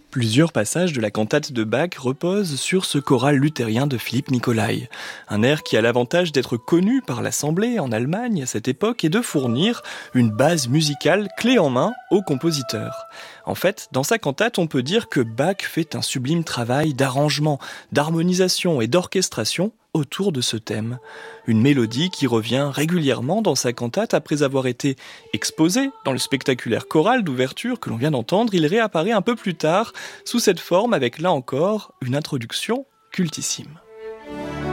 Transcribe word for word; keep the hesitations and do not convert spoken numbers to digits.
Plusieurs passages de la cantate de Bach reposent sur ce choral luthérien de Philippe Nicolai. Un air qui a l'avantage d'être connu par l'Assemblée en Allemagne à cette époque et de fournir une base musicale clé en main aux compositeurs. En fait, dans sa cantate, on peut dire que Bach fait un sublime travail d'arrangement, d'harmonisation et d'orchestration autour de ce thème. Une mélodie qui revient régulièrement dans sa cantate après avoir été exposée dans le spectaculaire choral d'ouverture que l'on vient d'entendre. Il réapparaît un peu plus tard sous cette forme avec là encore une introduction cultissime.